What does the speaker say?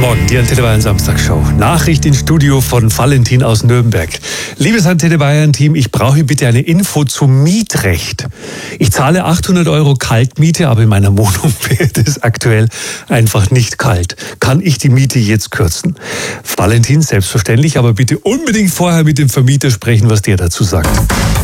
Morgen, die Antenne Bayern Samstagshow. Nachricht ins Studio von Valentin aus Nürnberg. Liebes Antenne Bayern Team, ich brauche bitte eine Info zum Mietrecht. Ich zahle 800 € Kaltmiete, aber in meiner Wohnung wird es aktuell einfach nicht kalt. Kann ich die Miete jetzt kürzen? Valentin, selbstverständlich, aber bitte unbedingt vorher mit dem Vermieter sprechen, was der dazu sagt.